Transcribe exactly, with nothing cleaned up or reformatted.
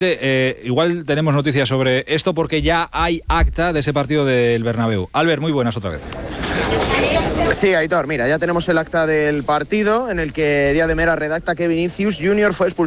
Eh, igual tenemos noticias sobre esto porque ya hay acta de ese partido del Bernabéu. Albert, muy buenas otra vez. Sí, Aitor, mira, ya tenemos el acta del partido en el que Díaz de Mera redacta que Vinicius Junior fue expulsado